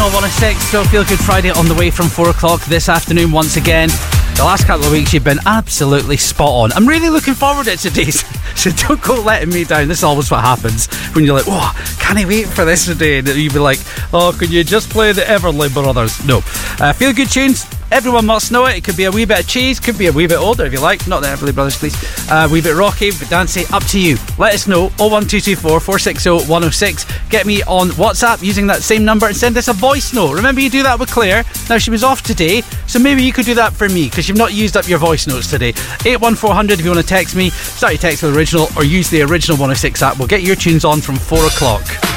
original 106. So Feel Good Friday on the way from 4 o'clock this afternoon once again. The last couple of weeks you've been absolutely spot on. I'm really looking forward to today, so don't go letting me down. This is always what happens when you're like, oh, can't I wait for this today? And you'll be like, oh, could you just play the Everly Brothers? No. Feel good tunes. Everyone must know it. It could be a wee bit of cheese, could be a wee bit older if you like. Not the Everly Brothers, please. A wee bit rocky, but dancey, up to you. Let us know. 01224 460 106. Get me on WhatsApp using that same number and send us a voice note. Remember, you do that with Claire. Now, she was off today, so maybe you could do that for me, because you've not used up your voice notes today. 81400 if you want to text me. Start your text with original, or use the original 106 app. We'll get your tunes on from 4 o'clock.